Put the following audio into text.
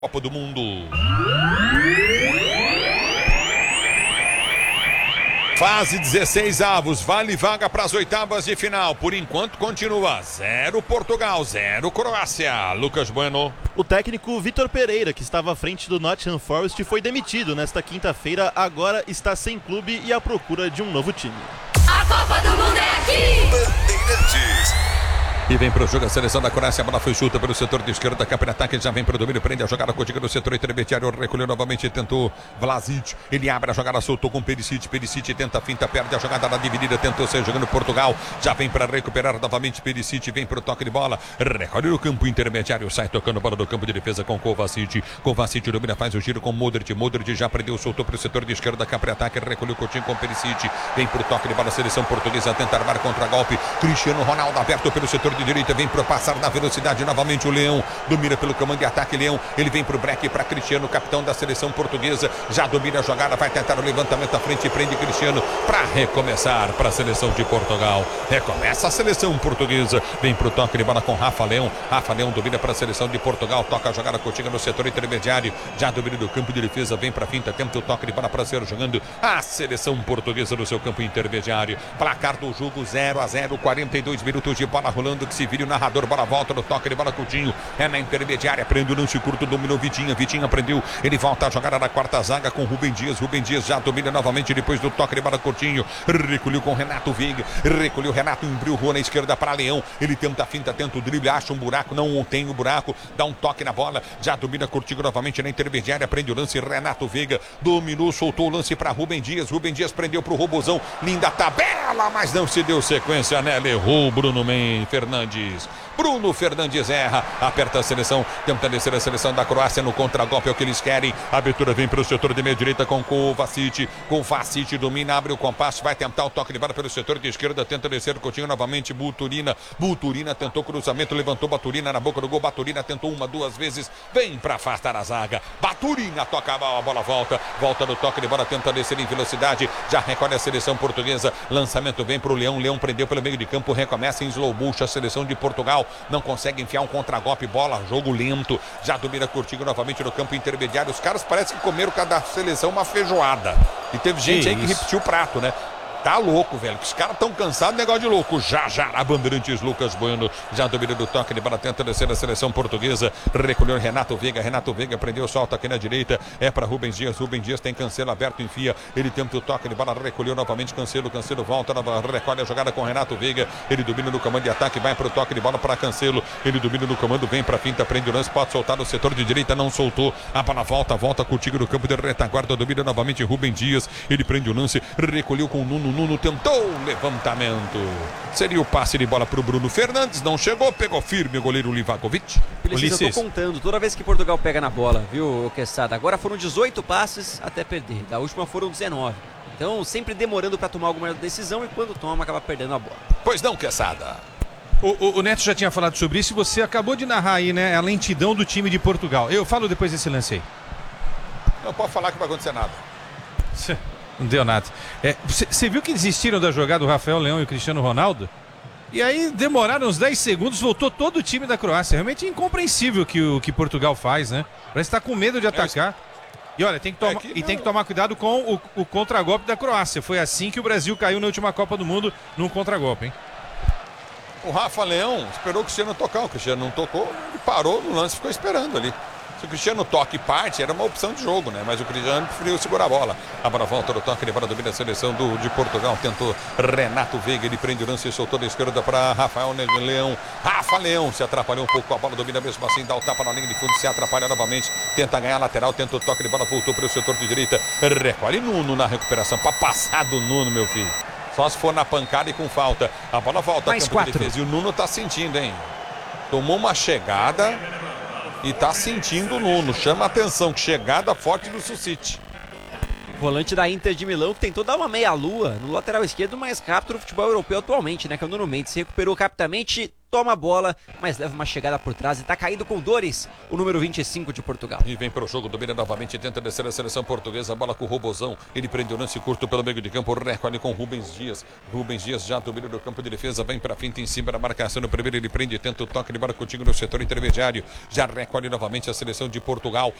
Copa do Mundo. Fase 16 avos, vale vaga para as oitavas de final. Por enquanto continua 0 Portugal, 0 Croácia. Lucas Bueno. O técnico Vitor Pereira, que estava à frente do Nottingham Forest, foi demitido nesta quinta-feira. Agora está sem clube e à procura de um novo time. A Copa do Mundo é aqui! Bandeirantes. E vem para o jogo a seleção da Croácia, a bola foi chuta pelo setor de esquerda, contra-ataque, já vem para o domínio, prende a jogada contigo no setor intermediário, recolheu novamente, tentou Vlasic, ele abre a jogada, soltou com Perisic, Perisic tenta a finta, perde a jogada na dividida, tentou sair jogando Portugal, já vem para recuperar novamente Perisic, vem para o toque de bola, recolhe no campo intermediário, sai tocando bola do campo de defesa com Kovacic, Kovacic domina, faz o giro com Modric, Modric já prendeu, soltou para o setor de esquerda, contra-ataque, recolheu Coutinho com Perisic, vem para o toque de bola, seleção portuguesa tenta armar contra-golpe, Cristiano Ronaldo aberto pelo setor de direita, vem para passar na velocidade novamente o Leão, domina pelo comando de ataque Leão, ele vem para o break para Cristiano, capitão da seleção portuguesa, já domina a jogada, vai tentar o levantamento à frente, prende Cristiano para recomeçar para a seleção de Portugal, recomeça a seleção portuguesa, vem para o toque de bola com Rafa Leão domina para a seleção de Portugal, toca a jogada contigo no setor intermediário, já domina do campo de defesa, vem para a finta, tenta o toque de bola para ser jogando a seleção portuguesa no seu campo intermediário, placar do jogo 0-0, 42 minutos de bola rolando, que se vira o narrador, bola volta no toque de bola, Coutinho é na intermediária, prende o lance curto, dominou Vitinha prendeu, ele volta a jogada na quarta zaga com Rubem Dias já domina novamente depois do toque de bola, Coutinho recolheu com Renato Veiga, recolheu Renato, embrulhou na esquerda para Leão, ele tenta a finta, tenta o drible, acha um buraco, não tem o buraco, dá um toque na bola, já domina Coutinho novamente na intermediária, prende o lance, Renato Veiga dominou, soltou o lance para Rubem Dias prendeu para o Robozão, linda tabela, mas não se deu sequência nela, errou o Bruno Fernandes erra, aperta a seleção, tenta descer a seleção da Croácia no contra-golpe, é o que eles querem, a abertura vem para o setor de meia direita com Kovacic, domina, abre o compasso, vai tentar o toque de bola pelo setor de esquerda, tenta descer, Coutinho novamente, Buturina tentou cruzamento, levantou Baturina na boca do gol, Baturina tentou uma, duas vezes, vem para afastar a zaga, Baturina toca a bola, volta no toque de bola, tenta descer em velocidade, já recolhe a seleção portuguesa, lançamento vem para o Leão prendeu pelo meio de campo, recomeça em slow motion a seleção de Portugal, não consegue enfiar um contra-golpe, bola, jogo lento, já domina Coutinho novamente no campo intermediário, os caras parecem que comeram cada seleção uma feijoada, e teve gente aí que repetiu o prato, né? Tá louco, velho, que os caras tão cansados, negócio de louco. Já a Bandeirantes, Lucas Bueno, já domina do toque de bola, tenta descer a seleção portuguesa, recolheu Renato Veiga prendeu, solta aqui na direita, é para Rubem Dias tem Cancelo aberto, enfia, ele tenta o toque de bola, recolheu novamente Cancelo volta, recolhe a jogada com Renato Veiga, ele domina no comando de ataque, vai para o toque de bola para Cancelo, ele domina no comando, vem para a finta, prende o lance, pode soltar no setor de direita, não soltou, a bola volta contigo no campo de retaguarda, domina novamente Rubem Dias, ele prende o lance, recolheu com o Nuno tentou o levantamento, seria o passe de bola para o Bruno Fernandes, não chegou, pegou firme o goleiro Livakovic. Ulisses, eu tô contando, toda vez que Portugal pega na bola, viu, Quesada? Agora foram 18 passes até perder, da última foram 19. Então, sempre demorando para tomar alguma decisão e quando toma, acaba perdendo a bola. Pois não, Quesada. O Neto já tinha falado sobre isso e você acabou de narrar aí, né, a lentidão do time de Portugal. Eu falo depois desse lance aí. Não pode falar que não vai acontecer nada. Não deu nada. Você viu que desistiram da jogada do Rafael Leão e o Cristiano Ronaldo? E aí demoraram uns 10 segundos, voltou todo o time da Croácia. Realmente incompreensível o que Portugal faz, né? Parece estar com medo de atacar. E olha, tem que tomar cuidado com o contragolpe da Croácia. Foi assim que o Brasil caiu na última Copa do Mundo, num contragolpe, hein? O Rafa Leão esperou o Cristiano tocar, o Cristiano não tocou, ele parou no lance e ficou esperando ali. Se o Cristiano toca e parte, era uma opção de jogo, né? Mas o Cristiano preferiu segurar a bola. A bola volta do toque, ele domina a seleção de Portugal. Tentou Renato Veiga, ele prende o lance e soltou da esquerda para Rafael Leão. Rafa Leão se atrapalhou um pouco com a bola, domina mesmo assim, dá o tapa na linha de fundo, se atrapalha novamente. Tenta ganhar a lateral, tenta o toque de bola, voltou para o setor de direita. Recolhe Nuno na recuperação, para passar do Nuno, meu filho. Só se for na pancada e com falta. A bola volta mais a campo de defesa. E o Nuno tá sentindo, hein? Tomou uma chegada e tá sentindo o Nuno. Chama a atenção, que chegada forte do Sucite. Volante da Inter de Milão, que tentou dar uma meia-lua no lateral esquerdo mais rápido do futebol europeu atualmente, né? Que é o Nuno Mendes. Se recuperou rapidamente, toma a bola, mas leva uma chegada por trás e tá caído com dores o número 25 de Portugal. E vem pro jogo, domina novamente, tenta descer a seleção portuguesa, a bola com o Robozão, ele prende o lance curto pelo meio de campo, recolhe com Rubens Dias já domina do campo de defesa, vem pra frente em cima da marcação, no primeiro ele prende, tenta o toque de bola contigo no setor intermediário, já recolhe novamente a seleção de Portugal,